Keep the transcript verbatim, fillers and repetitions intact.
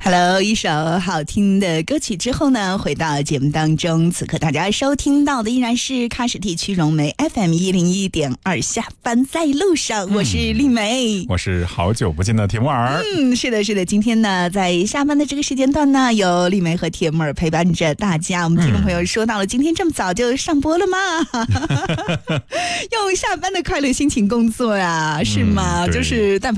Hello， 一首好听的歌曲之后呢，回到节目当中，此刻大家收听到的依然是喀什地区融媒 F M 一零一点二，下班在路上，我是丽梅、嗯， 我是好久不见的铁木儿。 嗯，是的，是的，今天呢，在下班的这个时间段呢，有丽梅和铁木儿陪伴着大家。我们听众朋友说到了，今天这么早就上播了吗？用下班的快乐心情工作啊，是吗？ 嗯、 就是但